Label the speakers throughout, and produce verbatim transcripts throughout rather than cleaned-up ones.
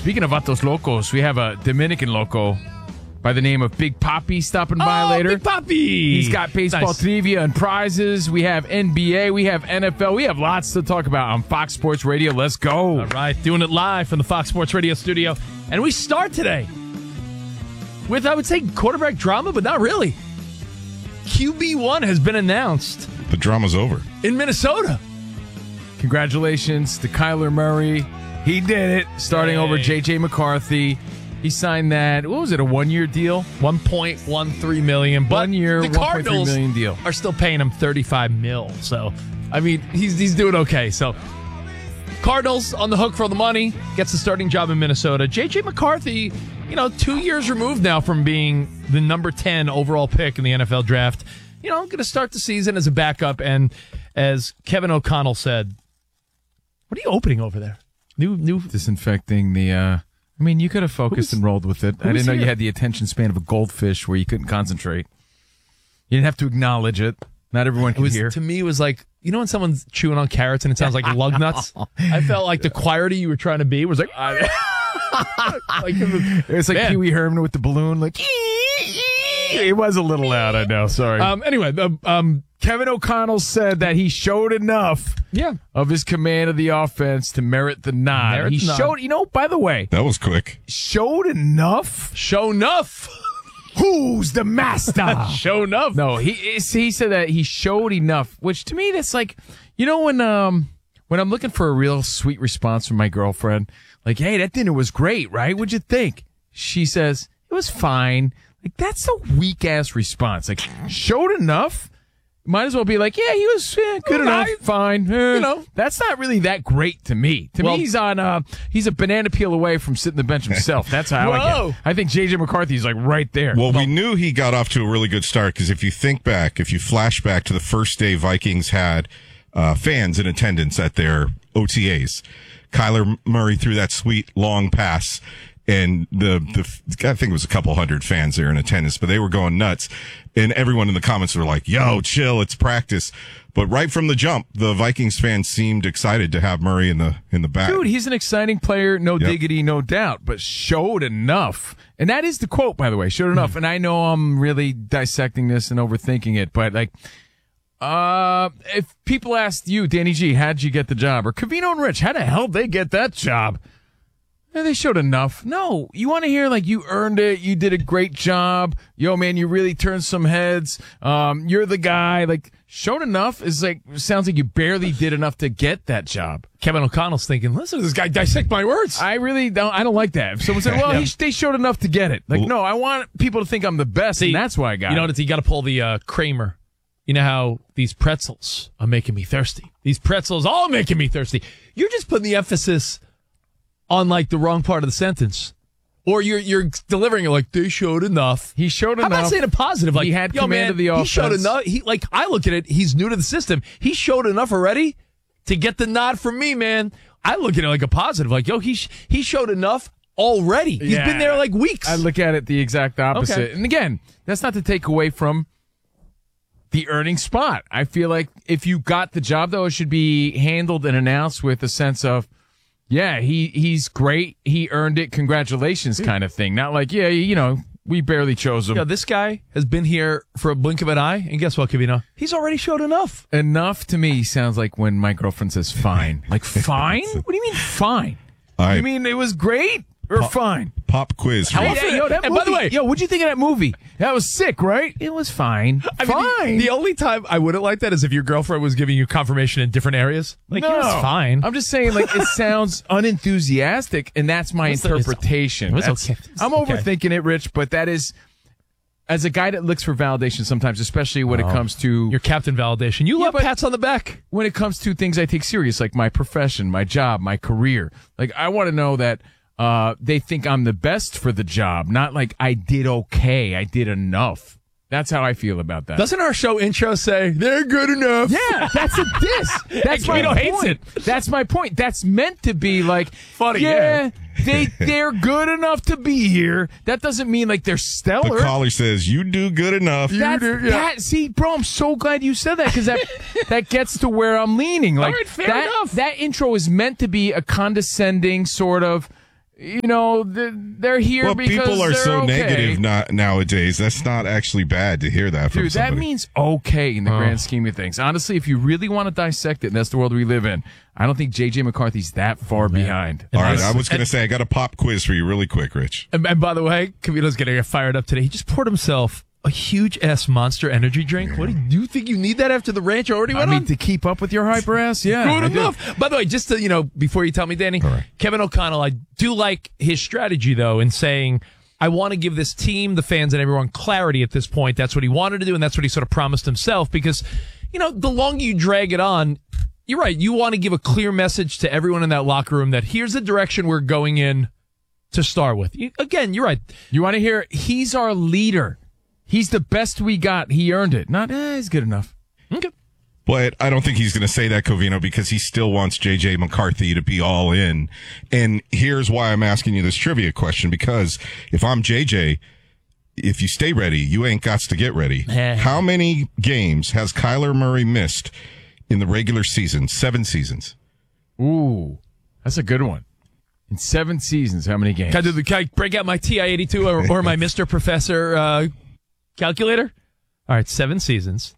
Speaker 1: Speaking of Vatos Locos, we have a Dominican loco by the name of Big Papi stopping by
Speaker 2: oh,
Speaker 1: later.
Speaker 2: Big Papi!
Speaker 1: He's got baseball
Speaker 2: nice.
Speaker 1: trivia and prizes. We have N B A. We have N F L. We have lots to talk about on Fox Sports Radio. Let's go.
Speaker 2: All right, doing it live from the Fox Sports Radio studio. And we start today with, I would say, quarterback drama, but not really. Q B one has been announced.
Speaker 3: The drama's over.
Speaker 2: In Minnesota.
Speaker 1: Congratulations to Kyler Murray. He did it, starting
Speaker 2: Hey.
Speaker 1: over J J McCarthy. He signed that, what was it, a one-year deal?
Speaker 2: one point one three million dollars. But
Speaker 1: One year,
Speaker 2: the
Speaker 1: one point three
Speaker 2: Cardinals
Speaker 1: million deal.
Speaker 2: are still paying him thirty-five mil. So, I mean, he's he's doing okay. So, Cardinals on the hook for the money, gets the starting job in Minnesota. J J McCarthy, you know, two years removed now from being the number ten overall pick in the N F L draft. You know, going to start the season as a backup. And as Kevin O'Connell said, what are you opening over there? New, new.
Speaker 1: Disinfecting the, uh, I mean, you could have focused
Speaker 2: Who's-
Speaker 1: and rolled with it. I didn't
Speaker 2: who's
Speaker 1: know you
Speaker 2: here?
Speaker 1: had the attention span of a goldfish where you couldn't concentrate. You didn't have to acknowledge it. Not everyone
Speaker 2: It
Speaker 1: could
Speaker 2: was,
Speaker 1: hear.
Speaker 2: to me, it was like, you know when someone's chewing on carrots and it sounds like lug nuts? I felt like the quieter you were trying to be was like, like it was-
Speaker 1: It's like
Speaker 2: Man.
Speaker 1: Pee Wee Herman with the balloon. Like, it was a little loud, I know. Sorry.
Speaker 2: um, anyway, um, um,
Speaker 1: Kevin O'Connell said that he showed enough
Speaker 2: yeah.
Speaker 1: of his command of the offense to merit the nod.
Speaker 2: Merit
Speaker 1: he
Speaker 2: the nod.
Speaker 1: showed, you know, by the way,
Speaker 3: That was quick.
Speaker 1: showed enough.
Speaker 2: Show enough.
Speaker 1: Who's the master?
Speaker 2: Show enough.
Speaker 1: No, he he said that he showed enough, which to me that's like, you know, when um when I'm looking for a real sweet response from my girlfriend, like, hey, that dinner was great, right? What'd you think? She says it was fine. Like, that's a weak ass response. Like, showed enough. Might as well be like, yeah, he was eh, good enough,
Speaker 2: Alright.
Speaker 1: fine. Eh.
Speaker 2: You know.
Speaker 1: That's not really that great to me. To
Speaker 2: Well-
Speaker 1: me, he's on. Uh, he's a banana peel away from sitting the bench himself. That's how I
Speaker 2: Whoa.
Speaker 1: get. I think J J McCarthy's like right there.
Speaker 3: Well, we knew he got off to a really good start because if you think back, if you flash back to the first day Vikings had uh, fans in attendance at their O T As, Kyler Murray threw that sweet long pass. And the, the, I think it was a couple hundred fans there in attendance, but they were going nuts. And everyone in the comments were like, yo, chill, it's practice. But right from the jump, the Vikings fans seemed excited to have Murray in the, in the back.
Speaker 1: Dude, he's an exciting player, no
Speaker 3: Yep.
Speaker 1: diggity, no doubt, but showed enough. And that is the quote, by the way, showed enough. And I know I'm really dissecting this and overthinking it, but like, uh, if people asked you, Danny G, how'd you get the job? Or Covino and Rich, how the hell did they get that job? Yeah, they showed enough. No, you want to hear like you earned it. You did a great job. Yo, man, you really turned some heads. Um, you're the guy. Like, showed enough is like, sounds like you barely did enough to get that job.
Speaker 2: Kevin O'Connell's thinking, listen to this guy dissect my words.
Speaker 1: I really don't, I don't like that. If someone said, well,
Speaker 2: Yeah.
Speaker 1: he, they showed enough to get it. Like,
Speaker 3: Well-
Speaker 1: no, I want people to think I'm the best,
Speaker 2: See,
Speaker 1: and that's why I got
Speaker 2: you know
Speaker 1: it.
Speaker 2: what? You got to pull the uh, Kramer. You know how these pretzels are making me thirsty. These pretzels all making me thirsty. You're just putting the emphasis on like the wrong part of the sentence, or you're you're delivering it like they showed enough.
Speaker 1: He showed
Speaker 2: How
Speaker 1: enough.
Speaker 2: about saying it positive? Like
Speaker 1: He had
Speaker 2: yo,
Speaker 1: command
Speaker 2: man,
Speaker 1: of the
Speaker 2: He
Speaker 1: offense.
Speaker 2: showed enough. He like I look at it. He's new to the system. He showed enough already to get the nod from me, man. I look at it like a positive. Like yo, he sh- he showed enough already. He's
Speaker 1: Yeah.
Speaker 2: been there like weeks.
Speaker 1: I look at it the exact opposite.
Speaker 2: Okay.
Speaker 1: And again, that's not to take away from the earning spot. I feel like if you got the job, though, it should be handled and announced with a sense of, yeah, he he's great. He earned it. Congratulations kind of thing. Not like, yeah, you know, we barely chose him.
Speaker 2: Yo, this guy has been here for a blink of an eye, and guess what, Kavino? He's already showed enough.
Speaker 1: Enough to me sounds like when my girlfriend says fine. Like, fine? What do you mean fine?
Speaker 3: I-
Speaker 1: You mean it was great or fine?
Speaker 3: Pop quiz. for
Speaker 2: How
Speaker 3: you.
Speaker 2: often-
Speaker 1: Yeah, yo, that
Speaker 2: and
Speaker 1: movie,
Speaker 2: by the way-
Speaker 1: yo, what'd you think of that movie? That was sick, right? It was fine.
Speaker 2: I mean, the-
Speaker 1: fine.
Speaker 2: The, only time I wouldn't like that is if your girlfriend was giving you confirmation in different areas. Like,
Speaker 1: no,
Speaker 2: it was fine.
Speaker 1: I'm just saying, like, it sounds unenthusiastic, and that's my
Speaker 2: It's- it's-
Speaker 1: interpretation.
Speaker 2: it was
Speaker 1: That's-
Speaker 2: okay. It's
Speaker 1: I'm
Speaker 2: okay.
Speaker 1: overthinking it, Rich, but that is, as a guy that looks for validation sometimes, especially when it comes to
Speaker 2: Your captain validation. You
Speaker 1: Yeah,
Speaker 2: love
Speaker 1: but-
Speaker 2: pats on the back.
Speaker 1: when it comes to things I take serious, like my profession, my job, my career. Like, I want to know that uh, they think I'm the best for the job, not like I did okay, I did enough. That's how I feel about that.
Speaker 2: Doesn't our show intro say, they're good enough?
Speaker 1: Yeah, that's a diss. That's my
Speaker 2: Camino hates
Speaker 1: point. That's my point. That's meant to be like
Speaker 2: Funny,
Speaker 1: Yeah,
Speaker 2: yeah.
Speaker 1: they they're good enough to be here. That doesn't mean like they're
Speaker 3: The
Speaker 1: stellar.
Speaker 3: caller says, you do good enough.
Speaker 1: That's, that, see, bro, I'm so glad you said that because that that gets to where I'm leaning. Like
Speaker 2: All right, fair
Speaker 1: that,
Speaker 2: enough.
Speaker 1: that intro is meant to be a condescending sort of. you know, they're here
Speaker 3: well,
Speaker 1: because
Speaker 3: people are
Speaker 1: they're
Speaker 3: so
Speaker 1: okay.
Speaker 3: negative not, nowadays. That's not actually bad to hear that from
Speaker 1: Dude,
Speaker 3: somebody.
Speaker 1: that means okay in the
Speaker 2: Oh.
Speaker 1: grand scheme of things. Honestly, if you really want to dissect it, and that's the world we live in, I don't think J J McCarthy's that far behind.
Speaker 3: All right,
Speaker 2: And-
Speaker 3: I was going to say, I got a pop quiz for you really quick, Rich.
Speaker 2: And, and by the way, Camino's getting get fired up today. He just poured himself a huge ass Monster Energy drink. What do you, do you think you need that after the ranch already
Speaker 1: I
Speaker 2: went
Speaker 1: mean,
Speaker 2: on?
Speaker 1: to keep up with your hyper ass, yeah.
Speaker 2: Good
Speaker 1: I do.
Speaker 2: enough. By the way, just to, you know, before you tell me, Danny,
Speaker 3: All right.
Speaker 2: Kevin O'Connell, I do like his strategy, though, in saying, I want to give this team, the fans, and everyone clarity at this point. That's what he wanted to do, and that's what he sort of promised himself, because, you know, the longer you drag it on, you're right, you want to give a clear message to everyone in that locker room that here's the direction we're going in to start with. You, again, you're right.
Speaker 1: You want to hear, he's our leader. He's the best we got. He earned it. Not, eh, he's good enough.
Speaker 2: Okay.
Speaker 3: But I don't think he's going to say that, Covino, because he still wants J J McCarthy to be all in. And here's why I'm asking you this trivia question, because if I'm J J, if you stay ready, you ain't got to get ready. How many games has Kyler Murray missed in the regular season? Seven seasons.
Speaker 1: Ooh, that's a good one. In seven seasons, how many games?
Speaker 2: Can I, do the, can I break out my T I eighty-two or, or my Mister Professor uh, calculator? All right, seven seasons.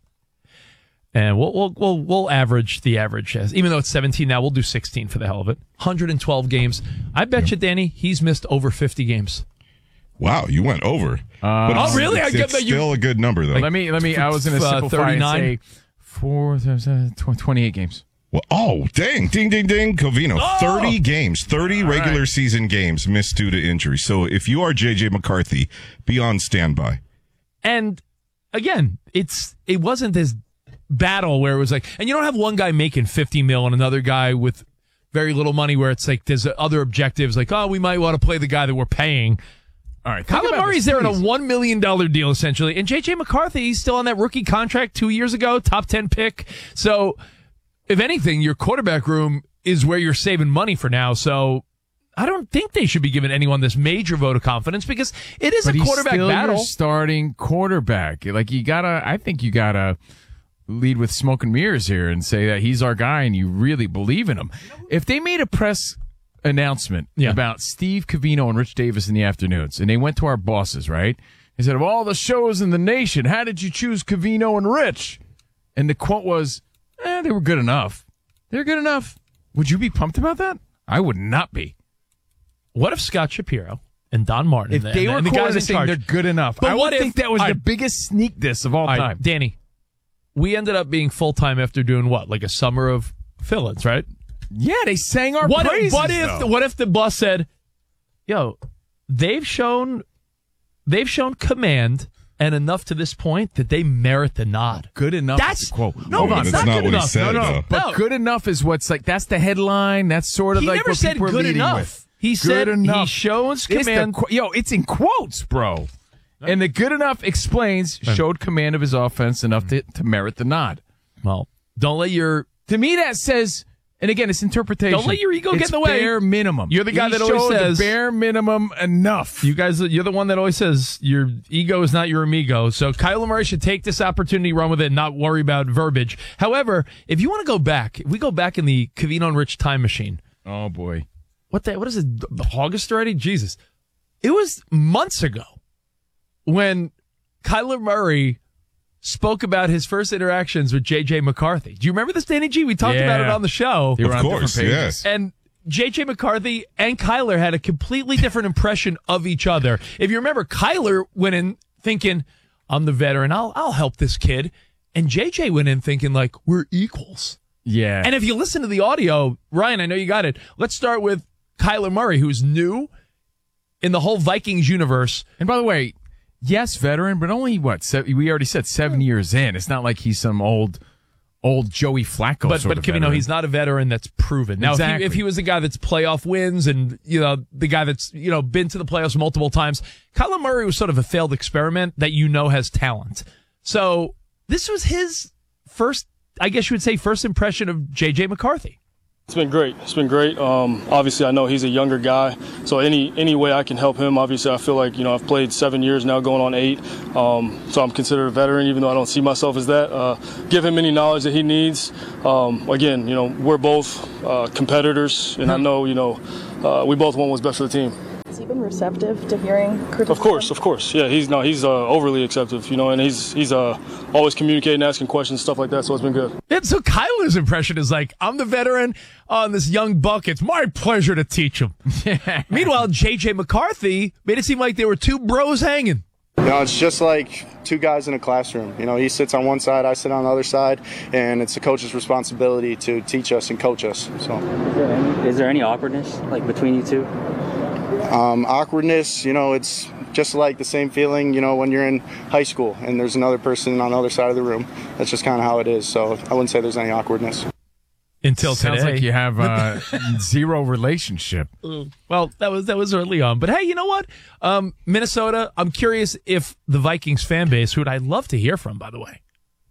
Speaker 2: And we'll we'll we'll we'll average the average as even though it's seventeen now, we'll do sixteen for the hell of it. one hundred twelve games. I bet you, Danny, he's missed over fifty games.
Speaker 3: Wow, you went over. Uh, but
Speaker 2: oh, really?
Speaker 3: It's,
Speaker 2: I get
Speaker 3: it's
Speaker 2: that you-
Speaker 3: still a good number, though.
Speaker 1: Let me, let me, I was going to
Speaker 2: Uh,
Speaker 1: simplify
Speaker 2: thirty-nine?
Speaker 1: and say four, uh, twenty-eight games.
Speaker 3: Well, oh, dang. Ding, ding, ding. Covino.
Speaker 2: Oh!
Speaker 3: thirty games, thirty
Speaker 1: All
Speaker 3: regular
Speaker 1: right.
Speaker 3: season games missed due to injury. So if you are J J McCarthy, be on standby.
Speaker 2: And again, it's it wasn't this battle where it was like, and you don't have one guy making fifty mil and another guy with very little money where it's like there's other objectives like, oh, we might want to play the guy that we're paying.
Speaker 1: All right. think
Speaker 2: Kyler
Speaker 1: about
Speaker 2: Murray's
Speaker 1: this,
Speaker 2: there in a
Speaker 1: please.
Speaker 2: one million dollars deal, essentially. And J J McCarthy, he's still on that rookie contract two years ago, top ten pick. So, if anything, your quarterback room is where you're saving money for now. So, I don't think they should be giving anyone this major vote of confidence because it is
Speaker 1: But
Speaker 2: a
Speaker 1: he's
Speaker 2: quarterback
Speaker 1: still
Speaker 2: battle.
Speaker 1: your starting quarterback. Like, you gotta, I think you gotta lead with smoke and mirrors here and say that he's our guy and you really believe in him. If they made a press announcement
Speaker 2: Yeah.
Speaker 1: about Steve Covino and Rich Davis in the afternoons, and they went to our bosses, right? They said, of all the shows in the nation, how did you choose Covino and Rich? And the quote was, eh, they were good enough. They're good enough. Would you be pumped about that? I would not be.
Speaker 2: What if Scott Shapiro and Don Martin
Speaker 1: If
Speaker 2: and,
Speaker 1: they
Speaker 2: and
Speaker 1: were
Speaker 2: the guys in
Speaker 1: saying
Speaker 2: charge,
Speaker 1: they're good enough,
Speaker 2: But
Speaker 1: I
Speaker 2: what
Speaker 1: would
Speaker 2: if-
Speaker 1: think that was
Speaker 2: all
Speaker 1: the
Speaker 2: right.
Speaker 1: biggest sneak diss of all
Speaker 2: All right,
Speaker 1: time.
Speaker 2: Danny, we ended up being full time after doing what, like a summer of fill-ins, right?
Speaker 1: Yeah, they sang our
Speaker 2: What if,
Speaker 1: praises.
Speaker 2: what if
Speaker 1: though.
Speaker 2: what if the boss said, "Yo, they've shown they've shown command and enough to this point that they merit the nod."
Speaker 1: Good enough
Speaker 2: That's
Speaker 1: is the quote.
Speaker 2: no,
Speaker 1: Hold
Speaker 3: No,
Speaker 1: on.
Speaker 2: it's
Speaker 3: that's
Speaker 2: not
Speaker 3: not
Speaker 2: good
Speaker 3: what he
Speaker 2: enough.
Speaker 3: said,
Speaker 2: no, no,
Speaker 3: though.
Speaker 1: But
Speaker 2: no.
Speaker 1: good enough is what's like, that's the headline. That's sort of
Speaker 2: He
Speaker 1: like
Speaker 2: never
Speaker 1: what
Speaker 2: said
Speaker 1: people are
Speaker 2: good
Speaker 1: leading
Speaker 2: enough.
Speaker 1: with.
Speaker 2: He
Speaker 1: Good
Speaker 2: said
Speaker 1: enough.
Speaker 2: he shows
Speaker 1: It's the
Speaker 2: command.
Speaker 1: qu- Yo, it's in quotes, bro. And the good enough explains showed command of his offense enough to, to merit the nod.
Speaker 2: Well, don't let your
Speaker 1: To me, that says, and again, it's interpretation.
Speaker 2: Don't let your ego get
Speaker 1: It's
Speaker 2: in the way.
Speaker 1: Bare minimum.
Speaker 2: You're the guy
Speaker 1: He
Speaker 2: that always
Speaker 1: showed
Speaker 2: says-
Speaker 1: the bare minimum enough.
Speaker 2: You guys, you're the one that always says your ego is not your amigo. So Kyler Murray should take this opportunity, run with it, and not worry about verbiage. However, if you want to go back, if we go back in the Covino and Rich time machine,
Speaker 1: Oh boy.
Speaker 2: what the, what is it, August already? Jesus. It was months ago when Kyler Murray spoke about his first interactions with J J McCarthy. Do you remember this, Danny G? We talked
Speaker 1: Yeah.
Speaker 2: about it on the show.
Speaker 1: They were
Speaker 3: Of
Speaker 1: on
Speaker 3: course,
Speaker 1: different pages.
Speaker 3: yes.
Speaker 2: And J J McCarthy and Kyler had a completely different impression of each other. If you remember, Kyler went in thinking, I'm the veteran, I'll I'll help this kid. And J J went in thinking like, we're equals.
Speaker 1: Yeah.
Speaker 2: And if you listen to the audio, Ryan, I know you got it. Let's start with Kyler Murray, who's new in the whole Vikings universe.
Speaker 1: And by the way, yes, veteran, but only what? Se- we already said seven years in. It's not like he's some old, old Joey Flacco.
Speaker 2: But
Speaker 1: sort
Speaker 2: but
Speaker 1: of
Speaker 2: Kevin, no,
Speaker 1: veteran.
Speaker 2: he's not a veteran that's proven. Now,
Speaker 1: Exactly.
Speaker 2: if, he, if he was the guy that's playoff wins and you know the guy that's you know been to the playoffs multiple times, Kyler Murray was sort of a failed experiment that you know has talent. So this was his first, I guess you would say, first impression of J J McCarthy.
Speaker 4: It's been great. It's been great. Um, obviously, I know he's a younger guy, so any any way I can help him. Obviously, I feel like you know I've played seven years now, going on eight, um, so I'm considered a veteran, even though I don't see myself as that. Uh, give him any knowledge that he needs. Um, again, you know, we're both uh, competitors, and I know you know uh, we both want what's best for the team.
Speaker 5: Has he been receptive to hearing criticism?
Speaker 4: Of course, of course. Yeah, he's no, he's uh, overly acceptive, you know, and he's he's uh, always communicating, asking questions, stuff like that. So it's been good.
Speaker 2: And so Kyler's impression is like, I'm the veteran on this young buck. It's my pleasure to teach him. Meanwhile, J J McCarthy made it seem like there were two bros hanging.
Speaker 6: You know, it's just like two guys in a classroom. You know, he sits on one side, I sit on the other side, and it's the coach's responsibility to teach us and coach us. So,
Speaker 7: is there any, is there any awkwardness like between you two?
Speaker 6: Um, awkwardness, you know, it's just like the same feeling, you know, when you're in high school and there's another person on the other side of the room. That's just kind of how it is. So I wouldn't say there's any awkwardness.
Speaker 2: Until
Speaker 1: Sounds
Speaker 2: today.
Speaker 1: like you have uh, zero relationship.
Speaker 2: Well, that was that was early on. But hey, you know what? Um, Minnesota, I'm curious if the Vikings fan base, who I'd love to hear from, by the way.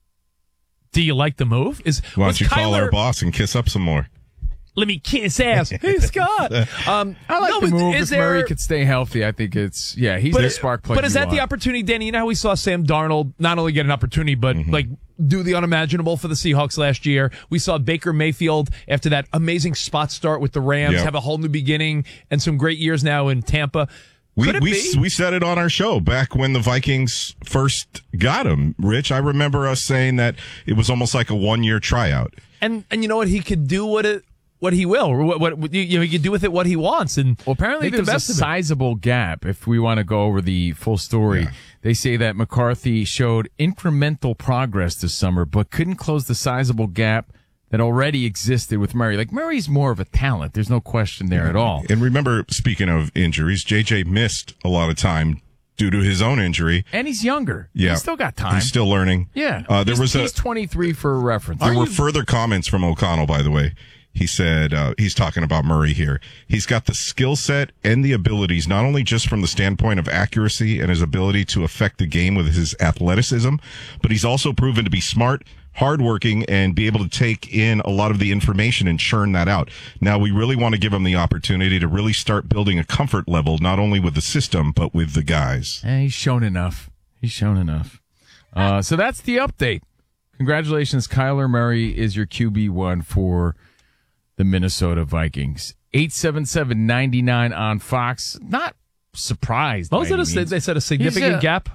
Speaker 2: Do you like the move? Is
Speaker 3: Why
Speaker 2: was
Speaker 3: don't you call
Speaker 2: Kyler-
Speaker 3: our boss and kiss up some more?
Speaker 2: Let me kiss ass. Hey, Scott. Um,
Speaker 1: I like
Speaker 2: no,
Speaker 1: the
Speaker 2: but
Speaker 1: move.
Speaker 2: is
Speaker 1: If Murray
Speaker 2: there-
Speaker 1: could stay healthy, I think it's, yeah, he's the spark plug.
Speaker 2: But is
Speaker 1: you
Speaker 2: that the
Speaker 1: want.
Speaker 2: opportunity, Danny? You know how we saw Sam Darnold not only get an opportunity, but
Speaker 3: Mm-hmm.
Speaker 2: like do the unimaginable for the Seahawks last year? We saw Baker Mayfield, after that amazing spot start with the Rams,
Speaker 3: Yep.
Speaker 2: have a whole new beginning and some great years now in Tampa.
Speaker 3: We
Speaker 2: Could it
Speaker 3: we
Speaker 2: be?
Speaker 3: we said it on our show back when the Vikings first got him. Rich, I remember us saying that it was almost like a one year tryout.
Speaker 2: And and you know what? He could do what it what he will, or what, what you know, he could do with it what he wants. And
Speaker 1: Well, apparently
Speaker 2: make the
Speaker 1: there's a
Speaker 2: best of it.
Speaker 1: sizable gap. If we want to go over the full story,
Speaker 3: Yeah.
Speaker 1: they say that McCarthy showed incremental progress this summer, but couldn't close the sizable gap that already existed with Murray. Like, Murray's more of a talent. There's no question there at all.
Speaker 3: And remember, speaking of injuries, J J missed a lot of time due to his own injury.
Speaker 1: And he's younger.
Speaker 3: Yeah,
Speaker 1: He's still got time.
Speaker 3: He's still learning.
Speaker 1: yeah.
Speaker 3: uh, there
Speaker 1: he's,
Speaker 3: was a.
Speaker 1: he's twenty-three for reference.
Speaker 3: There were further comments from O'Connell, by the way. He said, uh, he's talking about Murray here. He's got the skill set and the abilities, not only just from the standpoint of accuracy and his ability to affect the game with his athleticism, but he's also proven to be smart, hardworking, and be able to take in a lot of the information and churn that out. Now, we really want to give him the opportunity to really start building a comfort level, not only with the system, but with the guys.
Speaker 1: Eh, he's shown enough. He's shown enough. Uh, so that's the update. Congratulations, Kyler Murray is your Q B one for the Minnesota Vikings. eight seven seven, nine nine on Fox. Not surprised.
Speaker 2: What was
Speaker 1: by
Speaker 2: it?
Speaker 1: any
Speaker 2: A,
Speaker 1: means.
Speaker 2: they said a significant
Speaker 1: He's a-
Speaker 2: gap.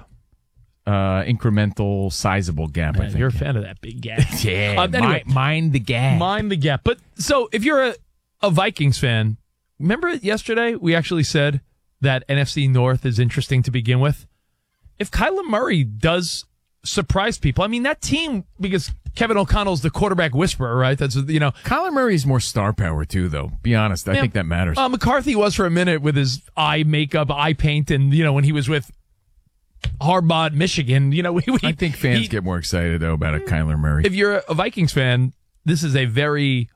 Speaker 1: Uh, incremental, sizable gap. I
Speaker 2: Man,
Speaker 1: think.
Speaker 2: you're a fan of that big gap.
Speaker 1: Yeah.
Speaker 2: Um, anyway,
Speaker 1: mi- mind the gap.
Speaker 2: mind the gap. But so if you're a, a Vikings fan, remember yesterday we actually said that N F C North is interesting to begin with. If Kyler Murray does surprise people, I mean that team, because Kevin O'Connell's the quarterback whisperer, right? That's, you know,
Speaker 1: Kyler Murray's more star power too, though. Be honest, I
Speaker 2: Yeah.
Speaker 1: think that matters.
Speaker 2: Uh, McCarthy was for a minute with his eye makeup, eye paint, and you know when he was with Harbaugh at Michigan. You know, we, we,
Speaker 1: I think fans
Speaker 2: he-
Speaker 1: get more excited though about a Kyler Murray.
Speaker 2: If you're a Vikings fan, this is a very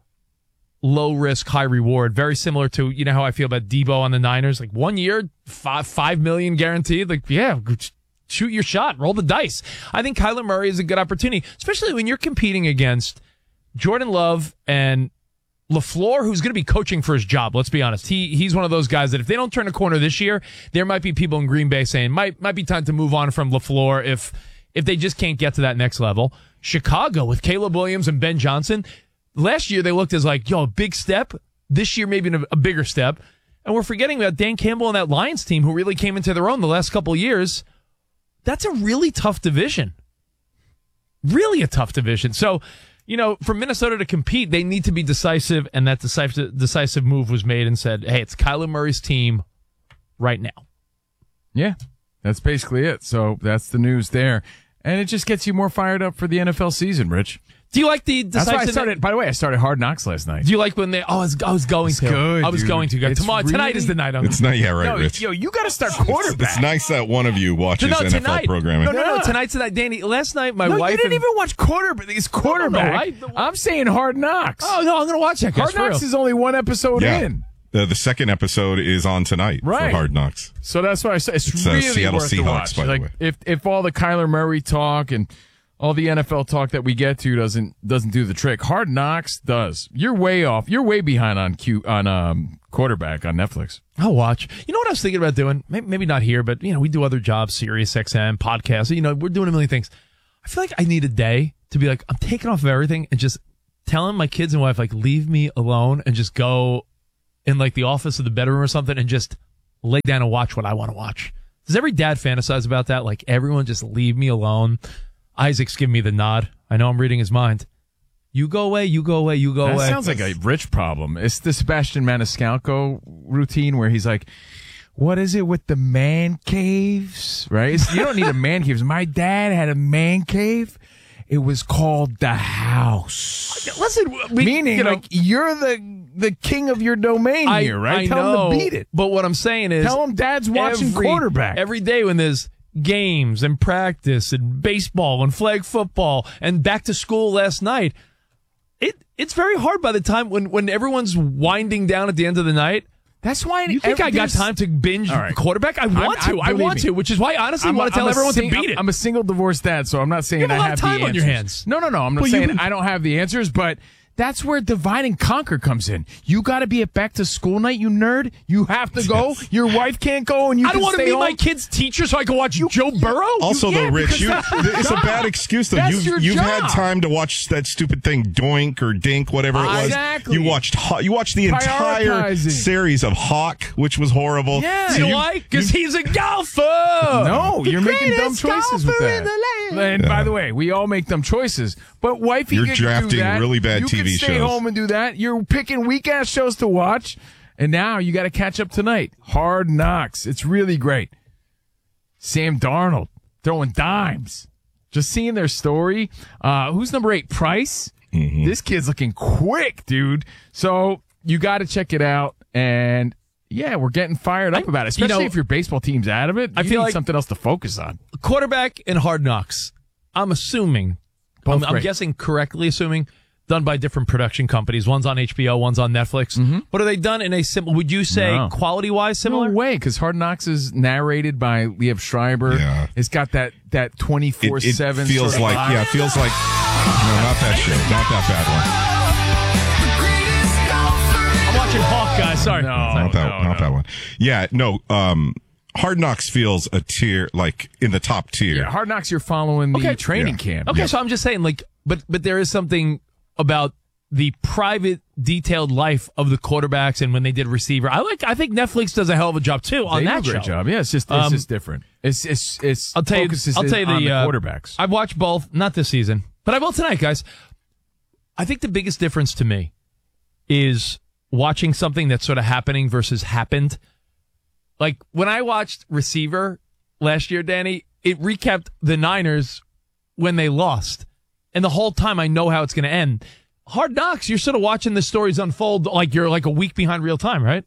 Speaker 2: low risk, high reward. Very similar to, you know, how I feel about Debo on the Niners. Like one year, five five million guaranteed. Like, yeah, shoot your shot, roll the dice. I think Kyler Murray is a good opportunity, especially when you're competing against Jordan Love and LaFleur, who's going to be coaching for his job. Let's be honest. He he's one of those guys that if they don't turn a corner this year, there might be people in Green Bay saying might might be time to move on from LaFleur if if they just can't get to that next level. Chicago with Caleb Williams and Ben Johnson. Last year they looked as like, yo, a big step. This year maybe a, a bigger step. And we're forgetting about Dan Campbell and that Lions team who really came into their own the last couple of years. That's a really tough division. Really a tough division. So, you know, for Minnesota to compete, they need to be decisive, and that decisive decisive move was made and said, hey, it's Kyler Murray's team right now.
Speaker 1: Yeah, that's basically it. So that's the news there. And it just gets you more fired up for the N F L season, Rich.
Speaker 2: Do you like the
Speaker 1: That's
Speaker 2: decisive...
Speaker 1: why I started, by the way, I started Hard Knocks last night.
Speaker 2: Do you like when they... Oh, I was, I was going
Speaker 1: It's
Speaker 2: to.
Speaker 1: good,
Speaker 2: I was
Speaker 1: dude.
Speaker 2: going to.
Speaker 1: It's
Speaker 2: Tomorrow, Tonight
Speaker 1: really-
Speaker 2: is the night. I'm
Speaker 3: It's not yet right,
Speaker 1: Yo,
Speaker 3: Rich.
Speaker 1: yo, you got to start
Speaker 3: It's,
Speaker 1: quarterback.
Speaker 3: it's nice that one of you watches
Speaker 2: No,
Speaker 3: N F L
Speaker 2: tonight.
Speaker 3: programming.
Speaker 2: No, no, no.
Speaker 1: Yeah.
Speaker 2: Tonight's tonight. Danny, last night my
Speaker 1: no,
Speaker 2: wife...
Speaker 1: you didn't
Speaker 2: and-
Speaker 1: even watch quarterback. It's quarterback.
Speaker 2: right?
Speaker 1: I'm saying Hard Knocks.
Speaker 2: Oh, no, I'm going to watch that.
Speaker 1: Hard
Speaker 2: guys, for
Speaker 1: Knocks
Speaker 2: real.
Speaker 1: is only one episode
Speaker 3: Yeah.
Speaker 1: in.
Speaker 3: The, the second episode is on tonight
Speaker 1: Right.
Speaker 3: for Hard Knocks.
Speaker 1: So that's why I say it's,
Speaker 3: It's, uh,
Speaker 1: really
Speaker 3: Seattle
Speaker 1: worth to
Speaker 3: Seahawks,
Speaker 1: watch.
Speaker 3: by the
Speaker 1: like
Speaker 3: way.
Speaker 1: if if all the Kyler Murray talk and all the N F L talk that we get to doesn't doesn't do the trick. Hard Knocks does. You're way off. You're way behind on Q on um Quarterback on Netflix.
Speaker 2: I'll watch. You know what I was thinking about doing? Maybe, maybe not here, but you know, we do other jobs, Sirius X M, podcasts. You know, we're doing a million things. I feel like I need a day to be like, I'm taking off of everything and just telling my kids and wife, like, leave me alone and just go in like the office or the bedroom or something and just lay down and watch what I want to watch. Does every dad fantasize about that? Like, everyone just leave me alone. Isaac's giving me the nod. I know I'm reading his mind. You go away, you go away, you go
Speaker 1: that
Speaker 2: away.
Speaker 1: Sounds like a rich problem. It's the Sebastian Maniscalco routine where he's like, what is it with the man caves? Right? It's, you don't need a man cave. My dad had a man cave. It was called the house.
Speaker 2: Listen, we,
Speaker 1: meaning
Speaker 2: you know,
Speaker 1: like you're the the king of your domain
Speaker 2: I,
Speaker 1: here, right?
Speaker 2: I
Speaker 1: Tell
Speaker 2: know,
Speaker 1: him to beat it.
Speaker 2: But what I'm saying is,
Speaker 1: tell him dad's watching
Speaker 2: every,
Speaker 1: quarterback
Speaker 2: every day when there's games and practice and baseball and flag football and back to school last night. It it's very hard by the time when when everyone's winding down at the end of the night.
Speaker 1: That's why
Speaker 2: you think I got time to binge
Speaker 1: right.
Speaker 2: quarterback. I want
Speaker 1: I'm,
Speaker 2: to.
Speaker 1: I'm,
Speaker 2: I want
Speaker 1: me.
Speaker 2: to, which is why honestly I want to tell everyone
Speaker 1: sing,
Speaker 2: to beat
Speaker 1: I'm,
Speaker 2: it.
Speaker 1: I'm a single divorced dad, so I'm not saying
Speaker 2: you have
Speaker 1: I
Speaker 2: a lot
Speaker 1: have
Speaker 2: of time
Speaker 1: the
Speaker 2: on your
Speaker 1: answers.
Speaker 2: hands.
Speaker 1: No, no, no. I'm not
Speaker 2: well,
Speaker 1: saying
Speaker 2: you,
Speaker 1: I don't have the answers, but that's where divide and conquer comes in. You got to be at back to school night, you nerd. You have to go. Your wife can't go, and you.
Speaker 2: I don't
Speaker 1: want to
Speaker 2: be
Speaker 1: home.
Speaker 2: my kid's teacher so I can watch you, Joe Burrow.
Speaker 3: Also,
Speaker 1: you,
Speaker 3: though,
Speaker 1: yeah,
Speaker 3: Rich, you, it's a bad excuse though.
Speaker 1: That's
Speaker 3: You've
Speaker 1: your
Speaker 3: you've
Speaker 1: job.
Speaker 3: had time to watch that stupid thing, Doink or Dink, whatever it was.
Speaker 1: Exactly.
Speaker 3: You watched you watched the entire series of Hawk, which was horrible.
Speaker 1: Yeah,
Speaker 2: you
Speaker 3: so
Speaker 2: know
Speaker 3: you,
Speaker 2: why? Because he's a golfer.
Speaker 1: No,
Speaker 2: the
Speaker 1: you're making dumb choices with that. And
Speaker 3: Yeah.
Speaker 1: by the way, we all make dumb choices. But wifey,
Speaker 3: You're
Speaker 1: could
Speaker 3: drafting
Speaker 1: do that.
Speaker 3: really bad
Speaker 1: you
Speaker 3: T V
Speaker 1: can stay
Speaker 3: shows.
Speaker 1: home and do that. You're picking weak ass shows to watch, and now you got to catch up tonight. Hard Knocks. It's really great. Sam Darnold throwing dimes. Just seeing their story. Uh, who's number eight? Price.
Speaker 3: Mm-hmm.
Speaker 1: This kid's looking quick, dude. So you got to check it out. And yeah, we're getting fired up
Speaker 2: I,
Speaker 1: about it, especially
Speaker 2: you know,
Speaker 1: if your baseball team's out of it.
Speaker 2: I
Speaker 1: You
Speaker 2: feel
Speaker 1: need
Speaker 2: like
Speaker 1: something else to focus on.
Speaker 2: Quarterback and Hard Knocks. I'm assuming,
Speaker 1: Both
Speaker 2: I'm, I'm
Speaker 1: great.
Speaker 2: guessing correctly assuming, done by different production companies. One's on H B O, one's on Netflix.
Speaker 1: Mm-hmm.
Speaker 2: But are they done in a similar, would you say
Speaker 1: No.
Speaker 2: quality-wise similar?
Speaker 1: No way, because Hard Knocks is narrated by Liev Schreiber.
Speaker 3: Yeah.
Speaker 1: It's got that that twenty-four
Speaker 3: it, it
Speaker 1: seven
Speaker 3: feels
Speaker 1: sort of
Speaker 3: like
Speaker 1: vibe.
Speaker 3: yeah, it feels like no, not that show, not that bad
Speaker 2: I'm watching Hawk, guys. Sorry.
Speaker 1: No,
Speaker 3: one. Not that,
Speaker 1: no,
Speaker 3: not
Speaker 1: no.
Speaker 3: that one. Yeah, no. Um, Hard Knocks feels a tier like in the top tier.
Speaker 1: Yeah, Hard Knocks, you're following the
Speaker 2: Okay.
Speaker 1: training
Speaker 3: Yeah.
Speaker 1: camp.
Speaker 2: Okay,
Speaker 3: Yeah.
Speaker 2: so I'm just saying, like, but but there is something about the private, detailed life of the quarterbacks and when they did receiver. I like. I think Netflix does a hell of a job too on
Speaker 1: They
Speaker 2: that
Speaker 1: do a great
Speaker 2: show.
Speaker 1: job. Yeah, it's just it's
Speaker 2: Um,
Speaker 1: just different. It's it's it's
Speaker 2: I'll tell you.
Speaker 1: focuses
Speaker 2: I'll tell you the,
Speaker 1: on the
Speaker 2: uh,
Speaker 1: quarterbacks.
Speaker 2: I've watched both, not this season, but I will tonight, guys. I think the biggest difference to me is watching something that's sort of happening versus happened. Like when I watched Receiver last year, Danny, it recapped the Niners when they lost, and the whole time I know how it's going to end. Hard Knocks, you're sort of watching the stories unfold like you're like a week behind real time, right?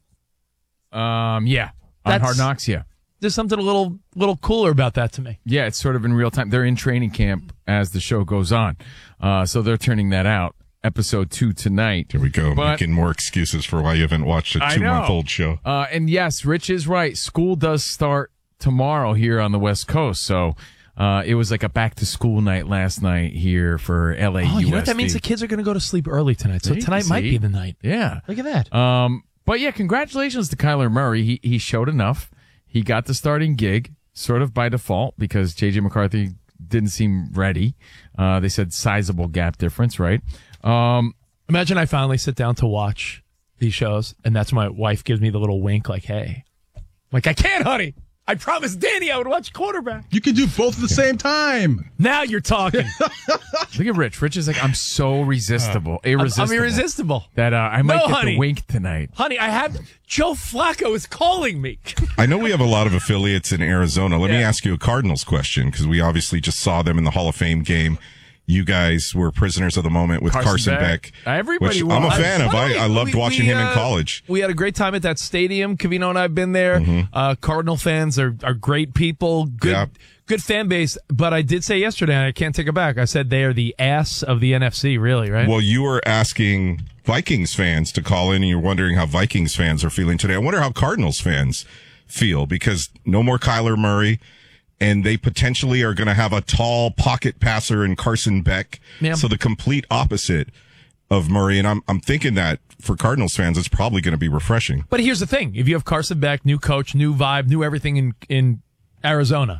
Speaker 1: Um, yeah, on
Speaker 2: That's-
Speaker 1: Hard Knocks, yeah,
Speaker 2: There's something a little little cooler about that to me.
Speaker 1: yeah. It's sort of in real time. They're in training camp as the show goes on, uh, so they're turning that out. Episode two tonight.
Speaker 3: Here we go,
Speaker 1: But-
Speaker 3: making more excuses for why you haven't watched a
Speaker 1: I
Speaker 3: two month
Speaker 1: know.
Speaker 3: old show.
Speaker 1: Uh, and yes, Rich is right. School does start tomorrow here on the West Coast. So uh, it was like a back to school night last night here for L A U S D.
Speaker 2: Oh, you know what that means? The kids are going to go to sleep early tonight, so
Speaker 1: See?
Speaker 2: tonight might
Speaker 1: See?
Speaker 2: be the night.
Speaker 1: Yeah.
Speaker 2: Look at that.
Speaker 1: Um, but yeah, congratulations to Kyler Murray. He he showed enough. He got the starting gig sort of by default because J J McCarthy didn't seem ready. Uh, they said sizable gap difference, right? Um,
Speaker 2: Imagine I finally sit down to watch these shows, and that's when my wife gives me the little wink, like, hey. I'm like, I can't, honey. I promised Danny I would watch quarterback.
Speaker 8: You can do both at the same time.
Speaker 2: Now you're talking.
Speaker 1: look at Rich. Rich is like, I'm so resistible. irresistible.
Speaker 2: I'm irresistible.
Speaker 1: That uh, I might
Speaker 2: No,
Speaker 1: get
Speaker 2: honey.
Speaker 1: the wink tonight.
Speaker 2: Honey, I have Joe Flacco is calling me.
Speaker 3: I know we have a lot of affiliates in Arizona. Let me
Speaker 2: Yeah.
Speaker 3: ask you a Cardinals question because we obviously just saw them in the Hall of Fame game. You guys were prisoners of the moment with
Speaker 1: Carson
Speaker 3: Carson,
Speaker 1: Beck.
Speaker 3: Beck.
Speaker 1: Everybody
Speaker 3: which I'm a
Speaker 1: was.
Speaker 3: fan of. I, I loved
Speaker 2: We-
Speaker 3: watching
Speaker 2: we,
Speaker 3: him in
Speaker 2: uh,
Speaker 3: college.
Speaker 2: We had a great time at that stadium. Cavino and I have been there.
Speaker 3: Mm-hmm.
Speaker 2: Uh, Cardinal fans are, are great people. Good,
Speaker 3: Yeah.
Speaker 2: good fan base. But I did say yesterday, and I can't take it back. I said they are the ass of the N F C, really, right?
Speaker 3: Well, you were asking Vikings fans to call in, and you're wondering how Vikings fans are feeling today. I wonder how Cardinals fans feel because no more Kyler Murray. and they potentially are going to have a tall pocket passer in Carson Beck.
Speaker 2: Yeah.
Speaker 3: So the complete opposite of Murray. And I'm I'm thinking that for Cardinals fans, it's probably going to be refreshing.
Speaker 2: But here's the thing. If you have Carson Beck, new coach, new vibe, new everything in, in Arizona,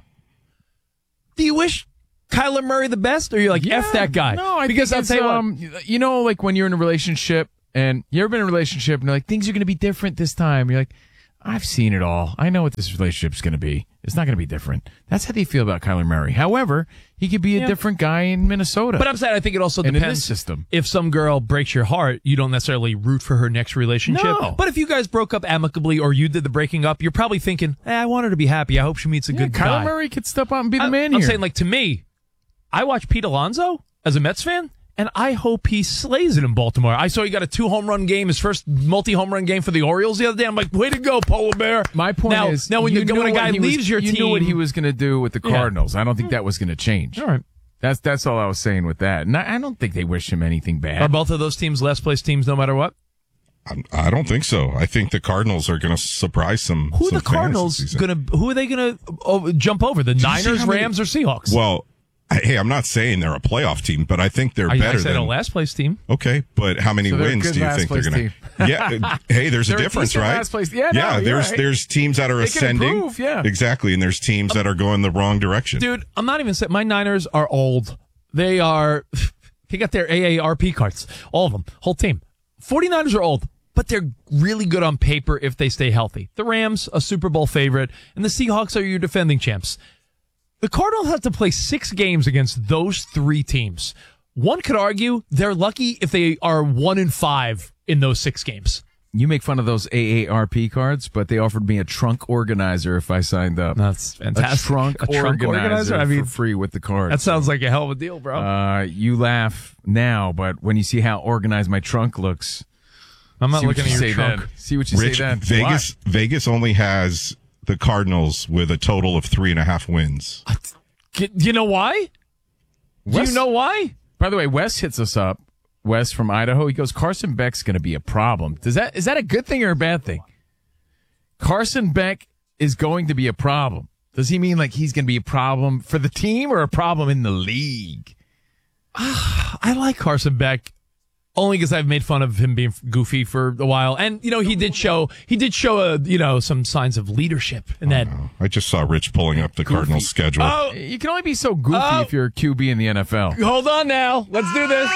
Speaker 2: do you wish Kyler Murray the best, or you're like,
Speaker 1: Yeah,
Speaker 2: F that guy?
Speaker 1: No, I
Speaker 2: because
Speaker 1: think
Speaker 2: I'll
Speaker 1: it's,
Speaker 2: tell you what,
Speaker 1: um, you know, like when you're in a relationship and you ever been in a relationship and you're like, things are going to be different this time. You're like, I've seen it all. I know what this relationship's going to be. It's not going to be different. That's how they feel about Kyler Murray. However, he could be a
Speaker 2: Yeah.
Speaker 1: different guy in Minnesota.
Speaker 2: But I'm saying I think it also
Speaker 1: And in
Speaker 2: depends.
Speaker 1: this system.
Speaker 2: If some girl breaks your heart, you don't necessarily root for her next relationship.
Speaker 1: No.
Speaker 2: But if you guys broke up amicably or you did the breaking up, you're probably thinking, eh, I want her to be happy. I hope she meets a
Speaker 1: yeah,
Speaker 2: good
Speaker 1: Kyler
Speaker 2: guy.
Speaker 1: Murray could step out and be the
Speaker 2: I,
Speaker 1: man
Speaker 2: I'm
Speaker 1: here.
Speaker 2: saying, like, to me, I watch Pete Alonso as a Mets fan, and I hope he slays it in Baltimore. I saw he got a two-home run game, his first multi-home run game for the Orioles the other day. I'm like, way to go, Polar Bear.
Speaker 1: My point
Speaker 2: now,
Speaker 1: is,
Speaker 2: now when,
Speaker 1: you
Speaker 2: you,
Speaker 1: knew
Speaker 2: when a
Speaker 1: what
Speaker 2: guy
Speaker 1: he was-
Speaker 2: leaves your
Speaker 1: you
Speaker 2: team,
Speaker 1: knew what he was going to do with the
Speaker 2: Yeah.
Speaker 1: Cardinals. I don't think that was going to change.
Speaker 2: All right.
Speaker 1: That's that's all I was saying with that. And I, I don't think they wish him anything bad.
Speaker 2: Are both of those teams last place teams no matter what?
Speaker 3: I'm, I don't think so. I think the Cardinals are going to surprise some.
Speaker 2: Who are
Speaker 3: some
Speaker 2: the Cardinals
Speaker 3: fans this season.
Speaker 2: gonna? Who are they gonna oh, jump over? The
Speaker 3: you see
Speaker 2: Niners,
Speaker 3: how many-
Speaker 2: Rams, or Seahawks?
Speaker 3: Well, I, hey, I'm not saying they're a playoff team, but I think they're
Speaker 2: I,
Speaker 3: better
Speaker 2: I said
Speaker 3: than
Speaker 2: a last place team.
Speaker 3: Okay, but how many
Speaker 1: So they're a
Speaker 3: wins
Speaker 1: good
Speaker 3: do you
Speaker 1: last
Speaker 3: think they're
Speaker 1: place
Speaker 3: going to? Yeah, hey, there's a
Speaker 1: They're a
Speaker 3: difference,
Speaker 1: decent
Speaker 3: right?
Speaker 1: last place. Yeah, no,
Speaker 3: yeah.
Speaker 1: you're
Speaker 3: There's
Speaker 1: right.
Speaker 3: there's teams that are
Speaker 1: They can
Speaker 3: ascending,
Speaker 1: improve, yeah.
Speaker 3: exactly, and there's teams that are going the wrong direction.
Speaker 2: Dude, I'm not even saying my Niners are old. They are. They got their A A R P cards, all of them, whole team. 49ers are old, but they're really good on paper if they stay healthy. The Rams, a Super Bowl favorite, and the Seahawks are your defending champs. The Cardinals have to play six games against those three teams. One could argue they're lucky if they are one and five in those six games.
Speaker 1: You make fun of those A A R P cards, but they offered me a trunk organizer if I signed up.
Speaker 2: That's fantastic.
Speaker 1: A trunk,
Speaker 2: A trunk
Speaker 1: organizer,
Speaker 2: organizer? I mean,
Speaker 1: for free with the card.
Speaker 2: That sounds like a hell of a deal, bro.
Speaker 1: Uh, you laugh now, but when you see how organized my trunk looks,
Speaker 2: I'm not
Speaker 1: see what
Speaker 2: looking
Speaker 1: you
Speaker 2: at your
Speaker 1: say
Speaker 2: trunk.
Speaker 1: then. See what you
Speaker 3: Rich,
Speaker 1: say then.
Speaker 3: Vegas Vegas only has the Cardinals with a total of three and a half wins.
Speaker 2: Do you know why? Do
Speaker 1: Wes-
Speaker 2: you know why?
Speaker 1: By the way, Wes hits us up. Wes from Idaho. He goes, Carson Beck's going to be a problem. Does that is that a good thing or a bad thing? Carson Beck is going to be a problem. Does he mean like he's going to be a problem for the team or a problem in the league?
Speaker 2: I like Carson Beck only because I've made fun of him being goofy for a while, and you know he did show he did show a you know some signs of leadership in that.
Speaker 3: I just saw Rich pulling up the Cardinals schedule.
Speaker 2: Oh,
Speaker 1: You can only be so goofy
Speaker 2: Oh.
Speaker 1: if you're a Q B in the N F L.
Speaker 2: hold on now, let's do this.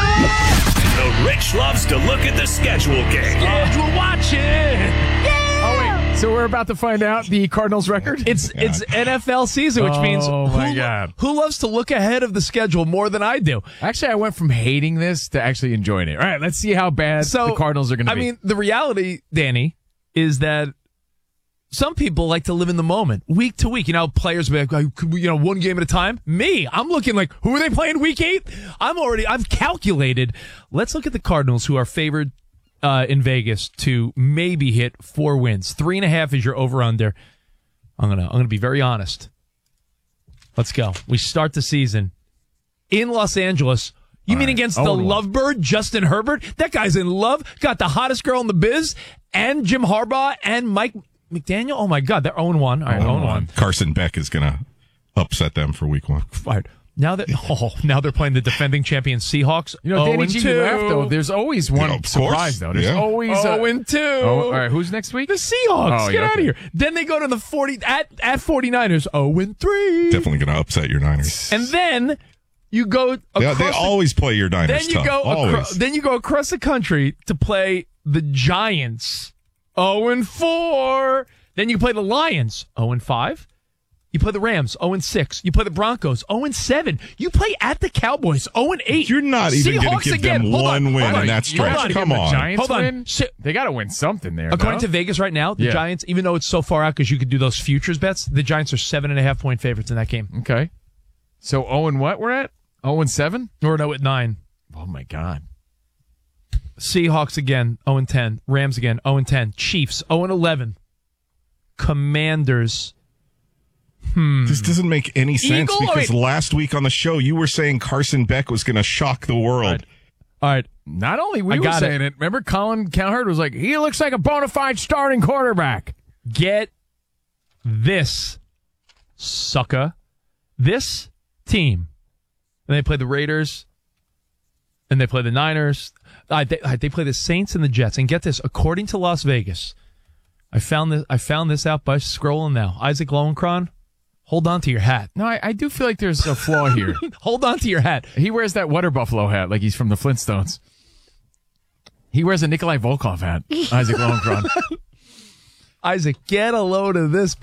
Speaker 9: The Rich loves to look at the schedule game.
Speaker 2: Schedule watching.
Speaker 1: Oh, wait. So we're about to find out the Cardinals record?
Speaker 2: It's it's N F L season, which
Speaker 1: Oh,
Speaker 2: means
Speaker 1: my
Speaker 2: who,
Speaker 1: God.
Speaker 2: who loves to look ahead of the schedule more than I do?
Speaker 1: Actually, I went from hating this to actually enjoying it. All right, let's see how bad
Speaker 2: So
Speaker 1: the Cardinals are going to
Speaker 2: I
Speaker 1: be.
Speaker 2: mean, the reality, Danny, is that some people like to live in the moment, week to week. You know, players be like, "Oh, could we, you know, one game at a time." Me, I'm looking like, who are they playing week eight? I'm already, I've calculated. Let's look at the Cardinals, who are favored uh, in Vegas to maybe hit four wins. Three and a half is your over under. I'm gonna, I'm gonna be very honest. Let's go. We start the season in Los Angeles. You
Speaker 1: All
Speaker 2: mean
Speaker 1: right.
Speaker 2: against
Speaker 1: Oh,
Speaker 2: the
Speaker 1: no.
Speaker 2: lovebird, Justin Herbert? That guy's in love. Got the hottest girl in the biz, and Jim Harbaugh and Mike McDaniel. Oh my God, they're oh and one. All right, oh and one.
Speaker 3: Carson Beck is going to upset them for week one.
Speaker 2: All right. Now that oh, now they're playing the defending champion Seahawks.
Speaker 1: You know,
Speaker 2: oh
Speaker 1: Danny
Speaker 2: and
Speaker 1: G,
Speaker 2: two.
Speaker 1: you laugh, though. There's always one
Speaker 3: Yeah, of
Speaker 1: surprise,
Speaker 3: course.
Speaker 1: though. There's
Speaker 3: Yeah.
Speaker 1: always
Speaker 2: Oh
Speaker 1: a,
Speaker 2: and two.
Speaker 1: Oh, all right, who's next week?
Speaker 2: The Seahawks.
Speaker 1: Oh,
Speaker 2: Get
Speaker 1: yeah,
Speaker 2: out
Speaker 1: okay.
Speaker 2: of here. Then they go to the forty at at 49ers. oh and three.
Speaker 3: Definitely going to upset your Niners.
Speaker 2: And then you go across
Speaker 3: Yeah, they
Speaker 2: the-
Speaker 3: always play your Niners
Speaker 2: Then you
Speaker 3: tough.
Speaker 2: go
Speaker 3: always.
Speaker 2: acro- then you go across the country to play the Giants. oh and four. Then you play the Lions. oh and five. You play the Rams. oh and six. You play the Broncos. oh and seven. You play at the Cowboys. oh and eight.
Speaker 3: You're not even going
Speaker 2: Seahawks
Speaker 3: to give
Speaker 2: again.
Speaker 3: them
Speaker 2: Hold
Speaker 3: one
Speaker 2: on.
Speaker 3: win
Speaker 2: Hold on.
Speaker 3: in that
Speaker 2: You wanna
Speaker 3: stretch.
Speaker 2: give
Speaker 3: Come
Speaker 1: the
Speaker 3: on.
Speaker 1: Giants
Speaker 2: Hold on.
Speaker 1: win?
Speaker 2: So-
Speaker 1: They got to win something there.
Speaker 2: According
Speaker 1: no?
Speaker 2: to Vegas right now, the
Speaker 1: Yeah.
Speaker 2: Giants, even though it's so far out because you could do those futures bets, the Giants are seven and a half point favorites in that game.
Speaker 1: Okay. So oh and what we're at? oh and seven?
Speaker 2: Or no, at nine.
Speaker 1: Oh my God.
Speaker 2: Seahawks again, oh and ten. Rams again, oh and ten. Chiefs, oh and eleven. Commanders.
Speaker 3: This doesn't make any sense
Speaker 2: Eagle-
Speaker 3: because
Speaker 2: wait.
Speaker 3: last week on the show you were saying Carson Beck was going to shock the world.
Speaker 2: All right.
Speaker 1: Not only we
Speaker 2: I
Speaker 1: were
Speaker 2: got
Speaker 1: saying it. Remember Colin Cowherd was like, he looks like a bona fide starting quarterback.
Speaker 2: Get this. sucker. This team, and they play the Raiders, and they play the Niners. Uh, they, uh, they play the Saints and the Jets. And get this, according to Las Vegas, I found this. I found this out by scrolling now. Isaac Lowenkron, hold on to your hat.
Speaker 1: No, I, I do feel like there's a flaw here.
Speaker 2: Hold on to your hat.
Speaker 1: He wears that water buffalo hat like he's from the Flintstones. He wears a Nikolai Volkov hat, Isaac Lowenkron.
Speaker 2: Isaac, get a load of this